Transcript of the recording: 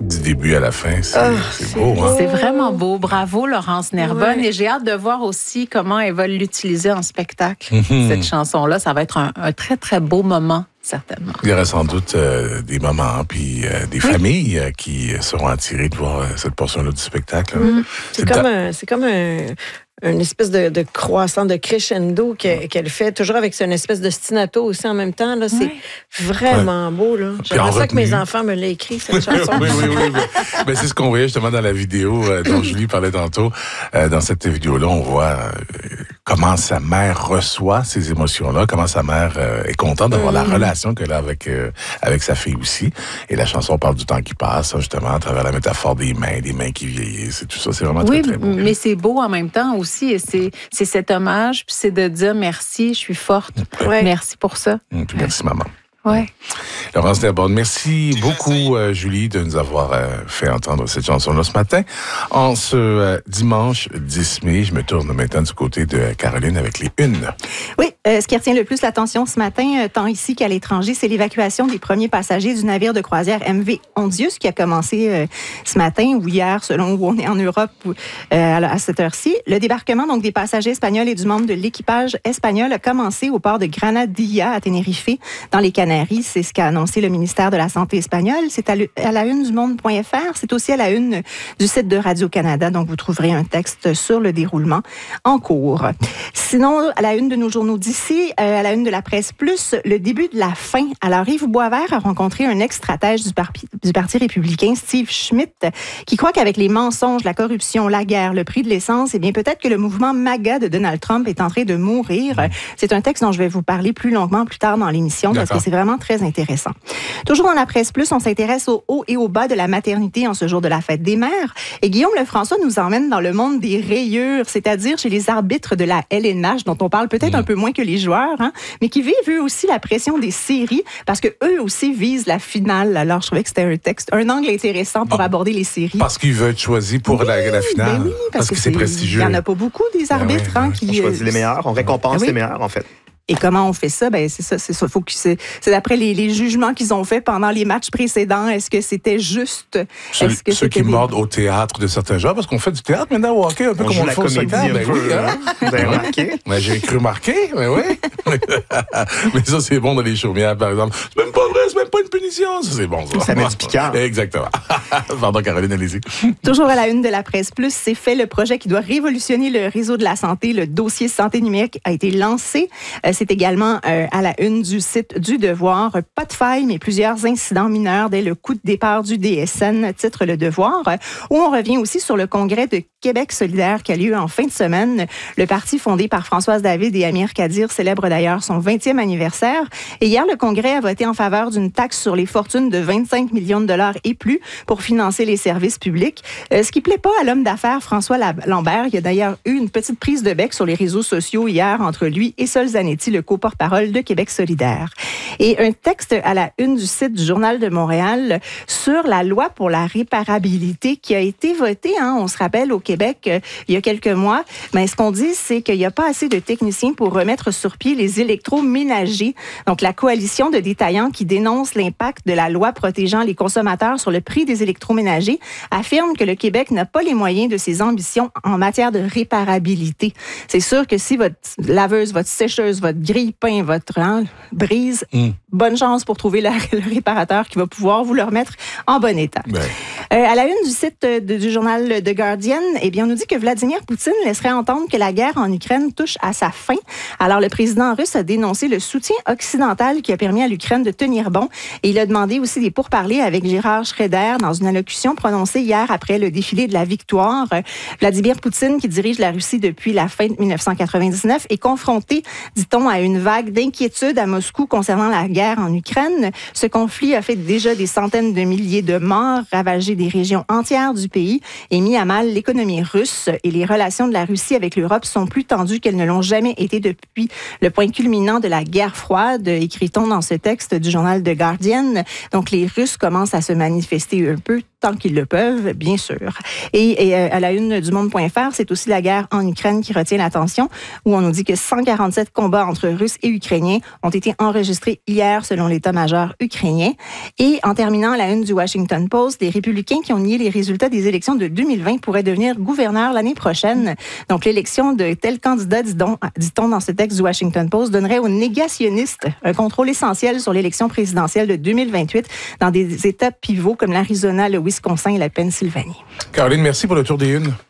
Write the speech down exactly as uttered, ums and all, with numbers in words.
du début à la fin. C'est, oh, c'est, c'est beau, hein? C'est vraiment beau. Bravo, Laurence Nerbonne. Ouais. Et j'ai hâte de voir aussi comment elle va l'utiliser en spectacle, Mm-hmm. cette chanson-là. Ça va être un, un très, très beau moment, certainement. Il y aura sans doute euh, des moments, puis euh, des oui. familles euh, qui seront attirées de voir euh, cette portion-là du spectacle. Mm. C'est, c'est, comme ta... un, c'est comme un... une espèce de, de croissant, de crescendo que, qu'elle fait, toujours avec une espèce de stinato aussi en même temps. Là, c'est ouais. vraiment ouais. beau. Là. J'aimerais ça retenue... que mes enfants me l'aient écrit, cette chanson. oui, oui, oui. oui. Ben, c'est ce qu'on voyait justement dans la vidéo euh, dont Julie parlait tantôt. Euh, dans cette vidéo-là, on voit euh, comment sa mère reçoit ces émotions-là, comment sa mère euh, est contente d'avoir mmh. la relation qu'elle a avec, euh, avec sa fille aussi. Et la chanson parle du temps qui passe, justement, à travers la métaphore des mains, des mains qui vieillissent et tout ça. C'est vraiment oui, très, très beau. Mais c'est beau en même temps aussi. Et c'est, c'est cet hommage, puis c'est de dire merci, je suis forte. Ouais. Merci pour ça. Mmh, puis merci, maman. Ouais. Laurence Nerbonne, merci beaucoup, euh, Julie, de nous avoir euh, fait entendre cette chanson-là ce matin. En ce euh, dimanche dix mai, je me tourne maintenant du côté de Caroline avec les unes. Oui, euh, ce qui retient le plus l'attention ce matin, euh, tant ici qu'à l'étranger, c'est l'évacuation des premiers passagers du navire de croisière M V Ondius qui a commencé euh, ce matin ou hier, selon où on est en Europe euh, à cette heure-ci. Le débarquement donc des passagers espagnols et du membre de l'équipage espagnol a commencé au port de Granadilla à Tenerife, dans les Canaries. C'est ce qu'a annoncé le ministère de la Santé espagnol. C'est à, à la une du monde point f r. C'est aussi à la une du site de Radio-Canada. Donc, vous trouverez un texte sur le déroulement en cours. Sinon, à la une de nos journaux d'ici, euh, à la une de la Presse Plus, le début de la fin. Alors, Yves Boisvert a rencontré un ex-stratège du, par- du Parti républicain, Steve Schmidt, qui croit qu'avec les mensonges, la corruption, la guerre, le prix de l'essence, eh bien, peut-être que le mouvement MAGA de Donald Trump est en train de mourir. C'est un texte dont je vais vous parler plus longuement plus tard dans l'émission, parce que c'est vraiment très intéressant. Toujours dans la Presse Plus, on s'intéresse au haut et au bas de la maternité en ce jour de la fête des mères. Et Guillaume Lefrançois nous emmène dans le monde des rayures, c'est-à-dire chez les arbitres de la L N H, dont on parle peut-être mmh. un peu moins que les joueurs, hein, mais qui vivent eux aussi la pression des séries, parce que eux aussi visent la finale. Alors, je trouvais que c'était un texte, un angle intéressant pour bon, aborder les séries. Parce qu'ils veulent être choisis pour oui, la, la finale. Ben oui, parce, parce que, que c'est, c'est prestigieux. Il n'y en a pas beaucoup des arbitres ben oui, hein, qui... On choisit les meilleurs, on récompense ben oui. les meilleurs, en fait. Et comment on fait ça? Ben, c'est ça, c'est ça. Faut que c'est, c'est d'après les, les jugements qu'ils ont faits pendant les matchs précédents. Est-ce que c'était juste? Celui, Est-ce que ceux c'était qui des... mordent au théâtre de certains genres, parce qu'on fait du théâtre maintenant au hockey, un peu on comme joue on la le fait au comédie soccer. Ben oui, hein? Ben remarqué. Ben, j'ai cru marquer, mais oui. Mais ça, c'est bon dans les chaumières, par exemple. C'est même pas vrai, c'est même pas une punition. Ça, c'est bon, ça. Ça met du piquant. Exactement. Pardon, Caroline, allez-y. Toujours à la une de la Presse Plus, c'est fait. Le projet qui doit révolutionner le réseau de la santé, le dossier santé numérique, a été lancé. Euh, c'est également euh, à la une du site du Devoir. Pas de faille, mais plusieurs incidents mineurs dès le coup de départ du D S N, titre Le Devoir, où on revient aussi sur le congrès de Québec solidaire qui a lieu en fin de semaine. Le parti fondé par Françoise David et Amir Kadir célèbre d'ailleurs son vingtième anniversaire. Et hier, le congrès a voté en faveur d'une taxe sur les fortunes de vingt-cinq millions de dollars et plus pour financer les services publics. Euh, ce qui plaît pas à l'homme d'affaires François Lambert. Il y a d'ailleurs eu une petite prise de bec sur les réseaux sociaux hier entre lui et Sol Zanetti, le co-porte-parole de Québec solidaire. Et un texte à la une du site du Journal de Montréal sur la loi pour la réparabilité qui a été votée, hein, on se rappelle, au Québec euh, il y a quelques mois. Mais ce qu'on dit, c'est qu'il n'y a pas assez de techniciens pour remettre sur pied les électroménagers. Donc, la coalition de détaillants qui dénonce l'impact de la loi protégeant les consommateurs sur le prix des électroménagers affirme que le Québec n'a pas les moyens de ses ambitions en matière de réparabilité. C'est sûr que si votre laveuse, votre sécheuse, votre grille-pain, votre hein, brise, mm. bonne chance pour trouver la, le réparateur qui va pouvoir vous le remettre en bon état. Ben. Euh, à la une du site de, du journal The Guardian, eh bien, on nous dit que Vladimir Poutine laisserait entendre que la guerre en Ukraine touche à sa fin. Alors, le président russe a dénoncé le soutien occidental qui a permis à l'Ukraine de tenir bon et il a demandé aussi des pourparlers avec Gérard Schroeder dans une allocution prononcée hier après le défilé de la victoire. Vladimir Poutine, qui dirige la Russie depuis la fin de dix-neuf cent quatre-vingt-dix-neuf, est confronté, dit-on, à une vague d'inquiétude à Moscou concernant la guerre en Ukraine. Ce conflit a fait déjà des centaines de milliers de morts, ravagé des régions entières du pays et mis à mal l'économie russe. Et les relations de la Russie avec l'Europe sont plus tendues qu'elles ne l'ont jamais été depuis le point culminant de la guerre froide, écrit-on dans ce texte du journal The Guardian. Donc, les Russes commencent à se manifester un peu tant qu'ils le peuvent, bien sûr. Et, et à la une du monde point f r, c'est aussi la guerre en Ukraine qui retient l'attention, où on nous dit que cent quarante-sept combats entre Russes et Ukrainiens ont été enregistrés hier selon l'état-major ukrainien. Et en terminant, à la une du Washington Post, les républicains républicains qui ont nié les résultats des élections de deux mille vingt pourraient devenir gouverneurs l'année prochaine. Donc, l'élection de tel candidat, dit-on dans ce texte du Washington Post, donnerait aux négationnistes un contrôle essentiel sur l'élection présidentielle de deux mille vingt-huit dans des États pivots comme l'Arizona, le Wisconsin et la Pennsylvanie. Caroline, merci pour le tour des unes.